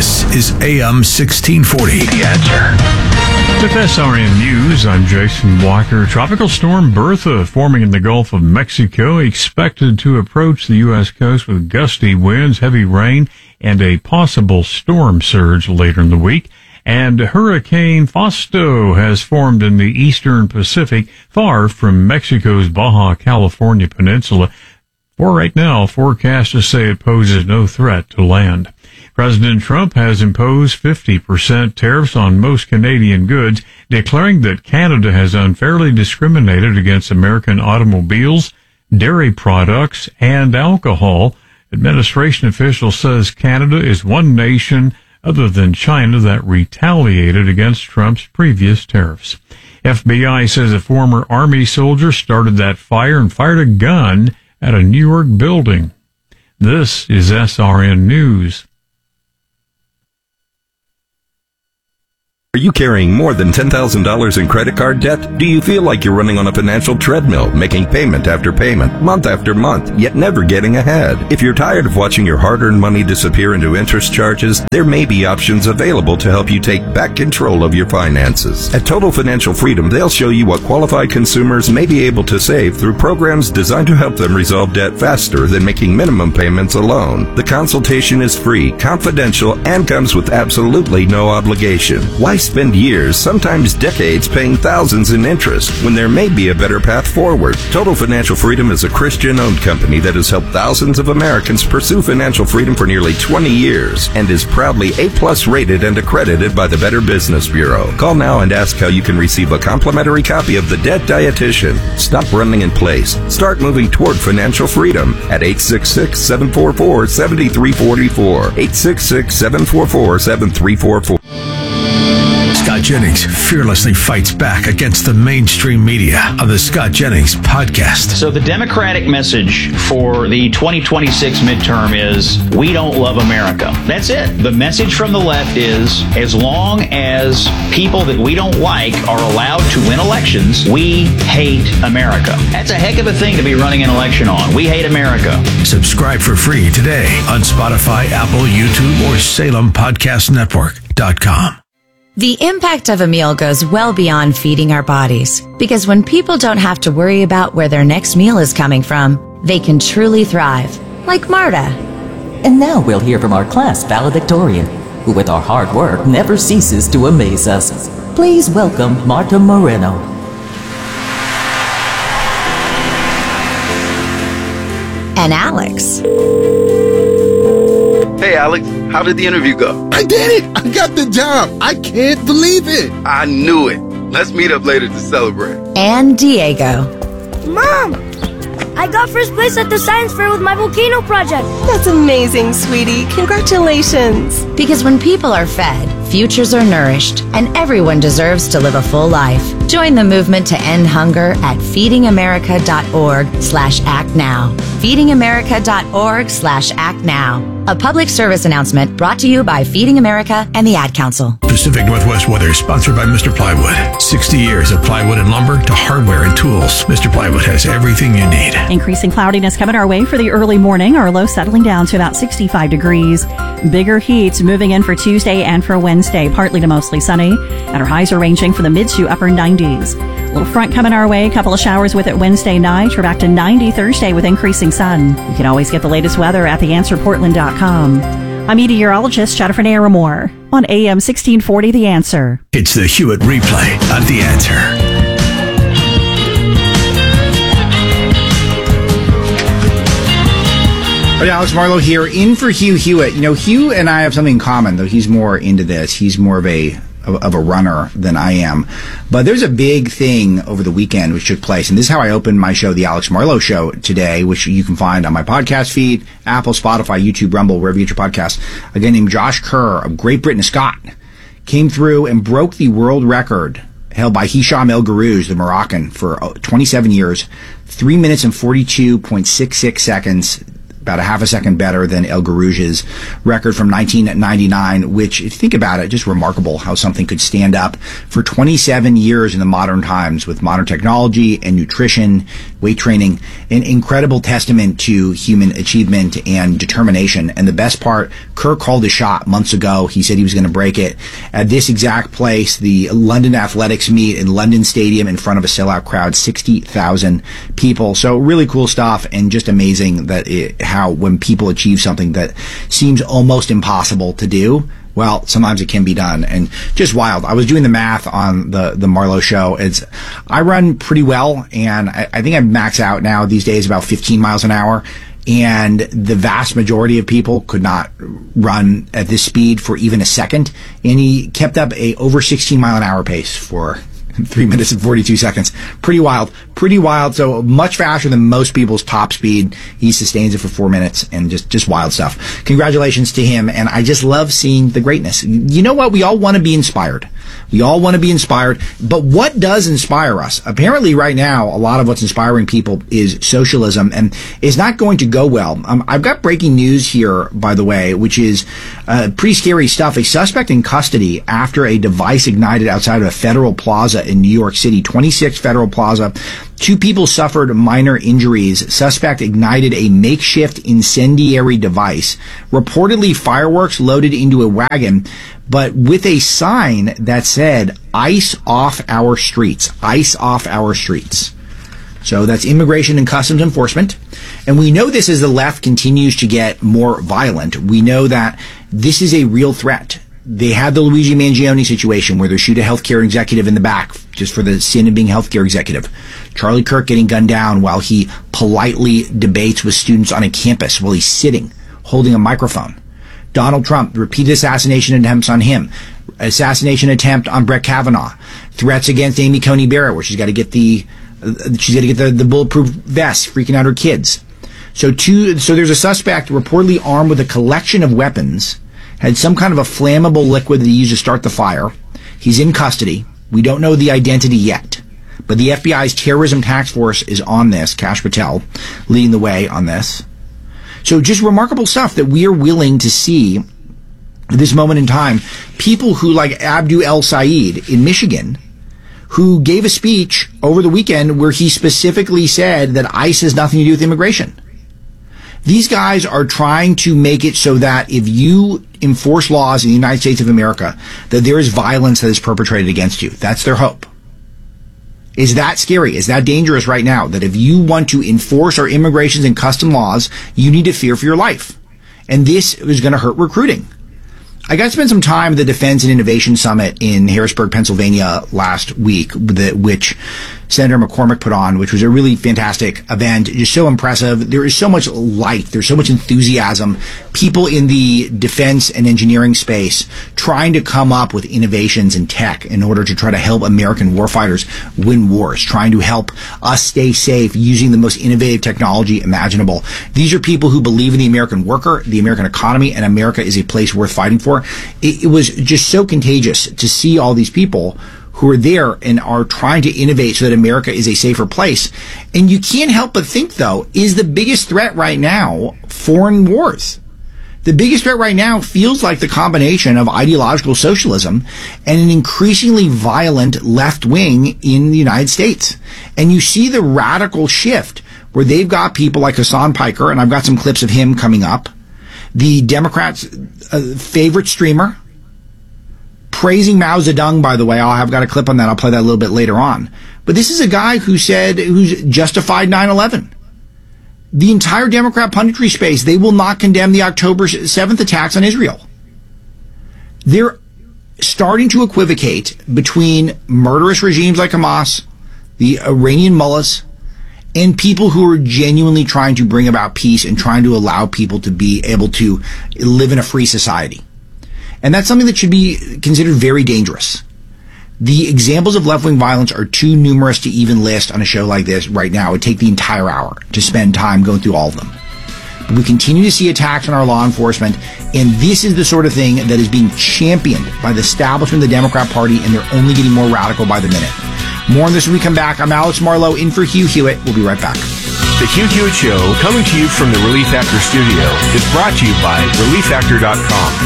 This is AM 1640. The Answer. With SRN News, I'm Jason Walker. Tropical storm Bertha forming in the Gulf of Mexico, expected to approach the U.S. coast with gusty winds, heavy rain, and a possible storm surge later in the week. And Hurricane Fausto has formed in the eastern Pacific, far from Mexico's Baja California peninsula. For right now, forecasters say it poses no threat to land. President Trump has imposed 50% tariffs on most Canadian goods, declaring that Canada has unfairly discriminated against American automobiles, dairy products, and alcohol. Administration officials says Canada is one nation other than China that retaliated against Trump's previous tariffs. FBI says a former Army soldier started that fire and fired a gun at a New York building. This is SRN News. Are you carrying more than $10,000 in credit card debt? Do you feel like you're running on a financial treadmill, making payment after payment, month after month, yet never getting ahead? If you're tired of watching your hard-earned money disappear into interest charges, there may be options available to help you take back control of your finances. At Total Financial Freedom, they'll show you what qualified consumers may be able to save through programs designed to help them resolve debt faster than making minimum payments alone. The consultation is free, confidential, and comes with absolutely no obligation. Why spend years, sometimes decades, paying thousands in interest when there may be a better path forward? Total Financial Freedom is a Christian-owned company that has helped thousands of Americans pursue financial freedom for nearly 20 years and is proudly A+ rated and accredited by the Better Business Bureau. Call now and ask how you can receive a complimentary copy of The Debt Dietitian. Stop running in place. Start moving toward financial freedom at 866-744-7344. 866-744-7344. Scott Jennings fearlessly fights back against the mainstream media on the Scott Jennings podcast. So the Democratic message for the 2026 midterm is, we don't love America. That's it. The message from the left is, as long as people that we don't like are allowed to win elections, we hate America. That's a heck of a thing to be running an election on. We hate America. Subscribe for free today on Spotify, Apple, YouTube, or SalemPodcastNetwork.com. The impact of a meal goes well beyond feeding our bodies, because when people don't have to worry about where their next meal is coming from, they can truly thrive, like Marta. And now we'll hear from our class valedictorian, who with our hard work never ceases to amaze us. Please welcome Marta Moreno. And Alex. Hey, Alex, how did the interview go? I did it! I got the job! I can't believe it! I knew it. Let's meet up later to celebrate. And Diego. Mom! I got first place at the science fair with my volcano project. That's amazing, sweetie. Congratulations. Because when people are fed, futures are nourished, and everyone deserves to live a full life. Join the movement to end hunger at feedingamerica.org/actnow. feedingamerica.org/actnow. A public service announcement brought to you by Feeding America and the Ad Council. Pacific Northwest weather sponsored by Mr. Plywood. 60 years of plywood and lumber to hardware and tools. Mr. Plywood has everything you need. Increasing cloudiness coming our way for the early morning. Our low settling down to about 65 degrees. Bigger heat moving in for Tuesday and for Wednesday. Partly to mostly sunny. And our highs are ranging from the mid to upper 90s. A little front coming our way. A couple of showers with it Wednesday night. We're back to 90 Thursday with increasing sun. You can always get the latest weather at theanswerportland.com. I'm meteorologist Jennifer Naramore on AM 1640 The Answer. It's the Hewitt Replay on The Answer. Hey, Alex Marlowe here, in for Hugh Hewitt. You know, Hugh and I have something in common, though he's more into this. He's more of a runner than I am. But there's a big thing over the weekend which took place, and this is how I opened my show, The Alex Marlowe Show, today, which you can find on my podcast feed, Apple, Spotify, YouTube, Rumble, wherever you get your podcasts. A guy named Josh Kerr of Great Britain, Scott, came through and broke the world record held by Hicham El Garouj, the Moroccan, for 27 years, 3 minutes and 42.66 seconds, about a half a second better than El Garouj's record from 1999, which, if you think about it, just remarkable how something could stand up for 27 years in the modern times with modern technology and nutrition, weight training, an incredible testament to human achievement and determination. And the best part, Kirk called his shot months ago. He said he was going to break it at this exact place, the London Athletics meet in London Stadium in front of a sellout crowd, 60,000 people. So really cool stuff, and just amazing that how when people achieve something that seems almost impossible to do, well, sometimes it can be done, and just wild. I was doing the math on the Marlowe show. I run pretty well, and I think I max out now these days about 15 miles an hour, and the vast majority of people could not run at this speed for even a second, and he kept up a over 16 mile an hour pace for 3 minutes and 42 seconds. Pretty wild. So much faster than most people's top speed. He sustains it for 4 minutes, and just wild stuff. Congratulations to him. And I just love seeing the greatness. You know what? We all want to be inspired. But what does inspire us? Apparently right now, a lot of what's inspiring people is socialism, and is not going to go well. I've got breaking news here, by the way, which is pretty scary stuff. A suspect in custody after a device ignited outside of a Federal Plaza in New York City, 26 Federal Plaza. 2 people suffered minor injuries. Suspect ignited a makeshift incendiary device, reportedly fireworks loaded into a wagon, but with a sign that said, "Ice off our streets." Ice off our streets. So that's Immigration and Customs Enforcement. And we know this as the left continues to get more violent. We know that this is a real threat. They had the Luigi Mangione situation where they shoot a healthcare executive in the back just for the sin of being a healthcare executive. Charlie Kirk getting gunned down while he politely debates with students on a campus while he's sitting, holding a microphone. Donald Trump, repeated assassination attempts on him. Assassination attempt on Brett Kavanaugh. Threats against Amy Coney Barrett, where she's got to get the bulletproof vest, freaking out her kids. So there's a suspect reportedly armed with a collection of weapons, had some kind of a flammable liquid that he used to start the fire. He's in custody. We don't know the identity yet, but the FBI's terrorism task force is on this. Kash Patel leading the way on this. So just remarkable stuff that we are willing to see at this moment in time. People who, like Abdu El Said in Michigan, who gave a speech over the weekend where he specifically said that ICE has nothing to do with immigration. These guys are trying to make it so that if you enforce laws in the United States of America, that there is violence that is perpetrated against you. That's their hope. Is that scary? Is that dangerous right now? That if you want to enforce our immigration and custom laws, you need to fear for your life. And this is going to hurt recruiting. I got to spend some time at the Defense and Innovation Summit in Harrisburg, Pennsylvania last week, which Senator McCormick put on, which was a really fantastic event. Just so impressive. There is so much light. There's so much enthusiasm. People in the defense and engineering space trying to come up with innovations in tech in order to try to help American warfighters win wars, trying to help us stay safe using the most innovative technology imaginable. These are people who believe in the American worker, the American economy, and America is a place worth fighting for. It was just so contagious to see all these people who are there and are trying to innovate so that America is a safer place. And you can't help but think, though, is the biggest threat right now foreign wars? The biggest threat right now feels like the combination of ideological socialism and an increasingly violent left wing in the United States. And you see the radical shift where they've got people like Hassan Piker, and I've got some clips of him coming up, the Democrats' favorite streamer, praising Mao Zedong, by the way. I've got a clip on that. I'll play that a little bit later on. But this is a guy who's justified 9/11. The entire Democrat punditry space, they will not condemn the October 7th attacks on Israel. They're starting to equivocate between murderous regimes like Hamas, the Iranian mullahs, and people who are genuinely trying to bring about peace and trying to allow people to be able to live in a free society. And that's something that should be considered very dangerous. The examples of left-wing violence are too numerous to even list on a show like this right now. It would take the entire hour to spend time going through all of them. But we continue to see attacks on our law enforcement, and this is the sort of thing that is being championed by the establishment of the Democrat Party, and they're only getting more radical by the minute. More on this when we come back. I'm Alex Marlowe, in for Hugh Hewitt. We'll be right back. The Hugh Hewitt Show, coming to you from the Relief Factor studio, is brought to you by ReliefFactor.com.